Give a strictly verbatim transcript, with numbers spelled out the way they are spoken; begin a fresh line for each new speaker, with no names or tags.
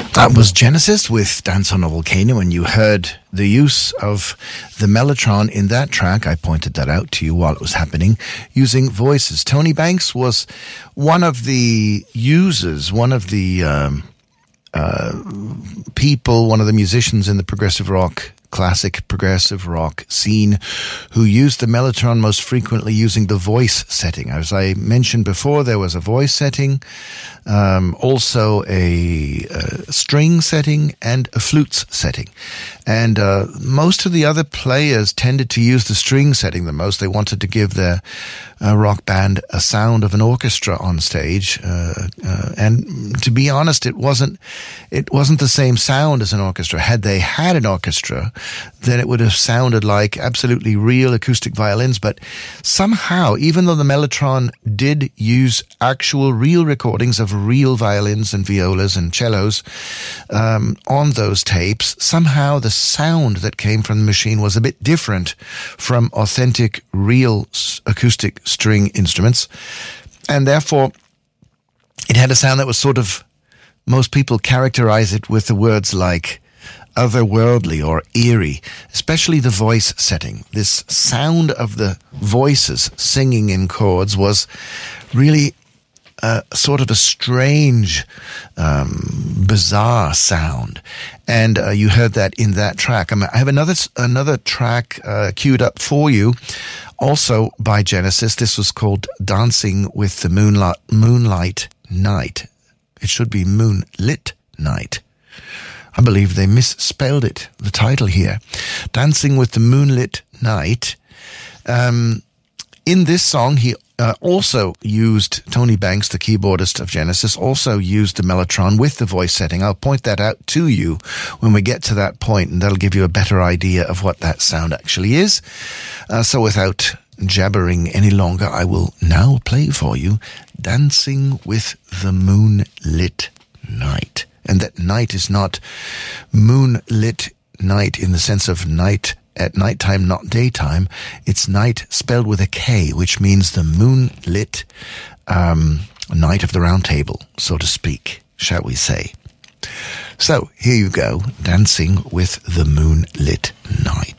That was Genesis with Dance on a Volcano, and you heard the use of the Mellotron in that track. I pointed that out to you while it was happening, using voices. Tony Banks was one of the users, one of the um, uh, people, one of the musicians in the progressive rock classic progressive rock scene who used the Mellotron most frequently using the voice setting. As I mentioned before, there was a voice setting, um, also a, a string setting, and a flutes setting. And uh, most of the other players tended to use the string setting the most. They wanted to give their uh, rock band a sound of an orchestra on stage. Uh, uh, and to be honest, it wasn't it wasn't the same sound as an orchestra. Had they had an orchestra, then it would have sounded like absolutely real acoustic violins. But somehow, even though the Mellotron did use actual real recordings of real violins and violas and cellos um, on those tapes, somehow the sound that came from the machine was a bit different from authentic, real acoustic string instruments. And therefore, it had a sound that was sort of, most people characterize it with the words like otherworldly or eerie, especially the voice setting. This sound of the voices singing in chords was really uh, sort of a strange, um, bizarre sound. And uh, you heard that in that track. I, mean, I have another another track uh, queued up for you, also by Genesis. This was called Dancing with the Moonlight, Moonlight Night. It should be Moonlit Night. I believe they misspelled it, the title here. Dancing with the Moonlit Night. Um, in this song, he uh, also used, Tony Banks, the keyboardist of Genesis, also used the Mellotron with the voice setting. I'll point that out to you when we get to that point, and that'll give you a better idea of what that sound actually is. Uh, so without jabbering any longer, I will now play for you Dancing with the Moonlit Night. And that night is not moonlit night in the sense of night at nighttime, not daytime. It's night spelled with a K, which means the moonlit um, night of the round table, so to speak, shall we say. So here you go, Dancing with the Moonlit Night.